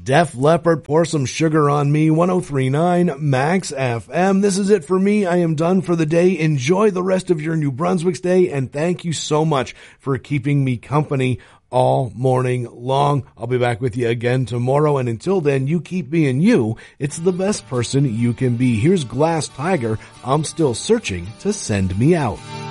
Def Leppard, Pour Some Sugar on Me, 103.9 Max FM. This is it for me. I am done for the day. Enjoy the rest of your New Brunswick's day, and thank you so much for keeping me company all morning long. I'll be back with you again tomorrow, and until then, you keep being you. It's the best person you can be. Here's Glass Tiger. I'm still searching to send me out.